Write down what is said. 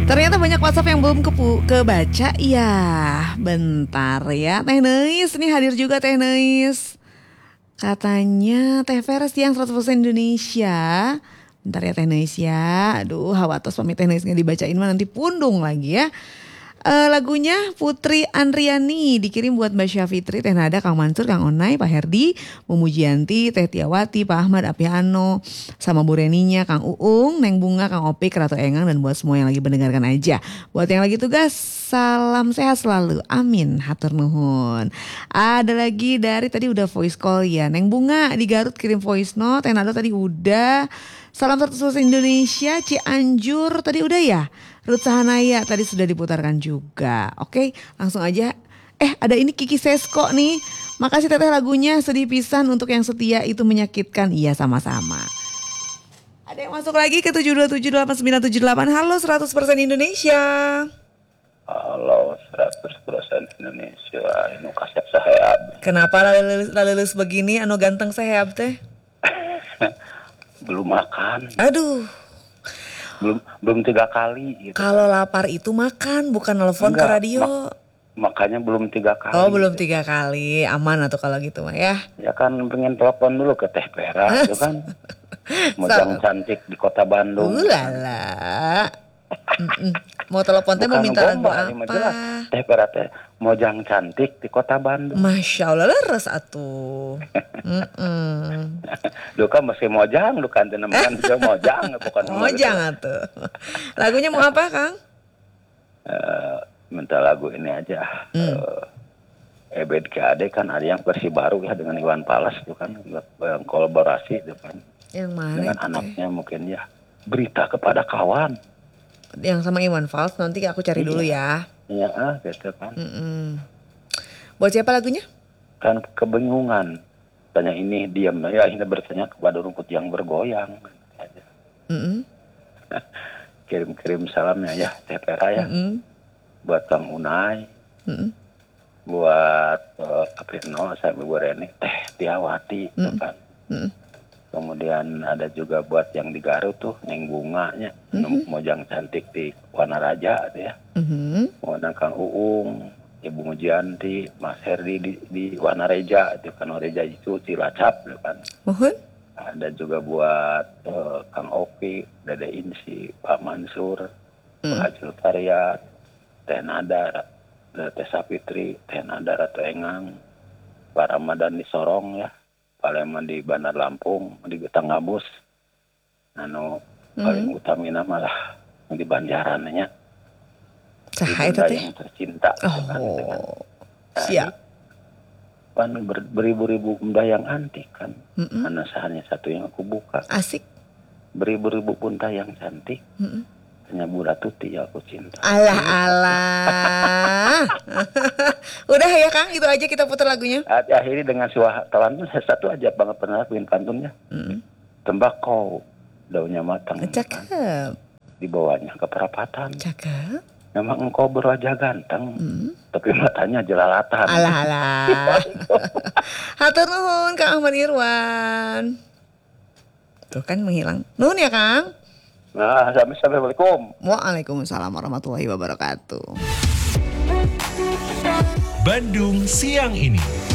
Ternyata banyak WhatsApp yang belum kebaca. Iya, bentar ya. Teh Neis, ini hadir juga Teh Neis. Katanya Teh Veres yang 100% Indonesia. Bentar ya Teh Neis ya. Aduh, hawatos pamit Teh Neis gak dibacain mah nanti pundung lagi ya. Lagunya Putri Andriani dikirim buat Mbak Syafitri, Teh Nada, Kang Mansur, Kang Onai, Pak Herdi, Bu Mujianti, Teh Tiawati, Pak Ahmad, Apiano, sama Bu Reninya, Kang Uung, Neng Bunga, Kang Opik, Ratu Engang, dan buat semua yang lagi mendengarkan aja. Buat yang lagi tugas, salam sehat selalu. Amin, hatur nuhun. Ada lagi dari tadi udah voice call ya. Neng Bunga di Garut kirim voice note, Teh Nada tadi udah. Salam 100% Indonesia, Cianjur tadi udah ya. Ruth Sahanaya tadi sudah diputarkan juga. Oke, langsung aja. Ada ini Kiki Sesko nih. Makasih Teteh lagunya sedih pisan untuk yang setia itu menyakitkan. Iya sama-sama. Ada yang masuk lagi ke 7278978. Halo 100% Indonesia. Halo 100% Indonesia. Ini kasih sehat. Kenapa lalelus begini anu ganteng sehat teh? Belum makan. Aduh. Belum 3 kali gitu. Kalau lapar itu makan, bukan nelfon ke radio. Makanya belum 3 kali. Oh, belum 3 kali. Aman atau kalau gitu mah ya. Ya kan pengen telepon dulu ke Teh Vera itu kan. Mojang cantik di kota Bandung. Ulala. Mau telepon teh mau minta lagu apa? Teh Vera teh Mojang cantik di kota Bandung. Masya Allah leres atuh. Lu kan masih Mojang, lu kan teneman juga Mojang bukan Mojang atuh. Lagunya mau apa, Kang? Minta lagu ini aja. EBDKAD kan ada yang versi baru ya dengan Iwan Fals itu kan yang kolaborasi itu kan. Yang mana? Dengan anaknya mungkin ya. Berita kepada kawan. Yang sama Iwan Fals nanti aku cari dulu ya. Iya, gitu kan. Buat siapa lagunya? Kan kebingungan. Tanya ini diam ya, ini bertanya kepada rumput yang bergoyang. Kirim salamnya ya Teh Vera ya. Buat Kang Unai. Buat Apino sama Bu Reni, Teh Tiawati kan. Kemudian ada juga buat yang di Garut tuh Neng Bunganya, Mojang cantik di Wanaraja ya. Kemudian Kang Uung, Ibu Mujianti, Mas Herdi di Wanareja, itu kan Wanareja itu Cilacap kan. Ada juga buat Kang Opi, Dede Insi, Pak Mansur, Pak Hajul Karyat, Teh Nada, Teh Sapitri, Teh Nada, Ratu Engang, Pak Ramadan di Sorong ya. Paleman di Bandar Lampung, di Getangabus. Paling utamina malah di Banjarannya. Cahaya teh yang tercinta. Siap. Kan beribu-ribu bunda yang antik kan. Karena hanya satu yang aku buka. Asik. Beribu-ribu bunda yang cantik. Hanya Bu Ratuti yang aku cinta. Alah. Udah ya Kang, itu aja kita putar lagunya. Akhiri dengan suara telantun satu aja banget pernah lakuin pantunnya. Tembakau daunnya matang. Cakep. Kan? Di bawahnya ke perapatan. Cakep. Memang engkau berwajah ganteng, tapi matanya jelalatan. Alah. Hatur nuhun Kang Ahmad Irwan. Tuh kan menghilang. Nuhun ya Kang. Nah, assalamualaikum. Waalaikumsalam warahmatullahi wabarakatuh. Bandung siang ini.